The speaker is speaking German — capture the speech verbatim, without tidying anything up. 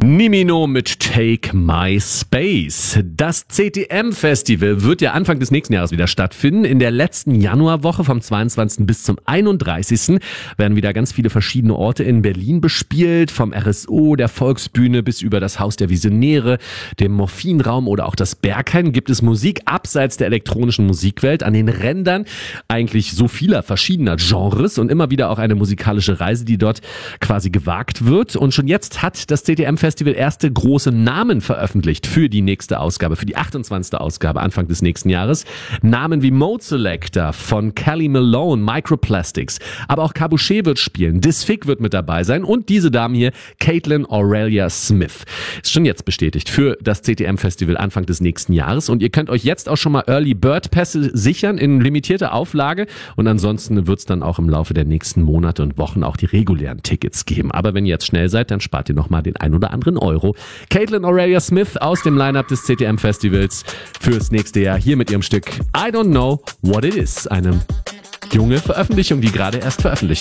Nimino mit Take My Space. Das C T M-Festival wird ja Anfang des nächsten Jahres wieder stattfinden. In der letzten Januarwoche vom zweiundzwanzigsten bis zum einunddreißigsten werden wieder ganz viele verschiedene Orte in Berlin bespielt. Vom R S O, der Volksbühne bis über das Haus der Visionäre, dem Morphinraum oder auch das Berghain gibt es Musik abseits der elektronischen Musikwelt. An den Rändern eigentlich so vieler verschiedener Genres und immer wieder auch eine musikalische Reise, die dort quasi gewagt wird. Und schon jetzt hat das C T M-Festival erste große Namen veröffentlicht für die nächste Ausgabe, für die achtundzwanzigste Ausgabe Anfang des nächsten Jahres. Namen wie Mode Selector von Kelly Malone, Microplastics, aber auch Caboche wird spielen, Disfig wird mit dabei sein und diese Dame hier, Caitlin Aurelia Smith. Ist schon jetzt bestätigt für das C T M-Festival Anfang des nächsten Jahres und ihr könnt euch jetzt auch schon mal Early Bird Pässe sichern in limitierter Auflage und ansonsten wird es dann auch im Laufe der nächsten Monate und Wochen auch die regulären Tickets geben. Aber wenn ihr jetzt schnell seid, dann spart ihr nochmal den ein oder anderen Euro. Caitlin Aurelia Smith aus dem Line-Up des C T M-Festivals fürs nächste Jahr hier mit ihrem Stück I Don't Know What It Is. Eine junge Veröffentlichung, die gerade erst veröffentlicht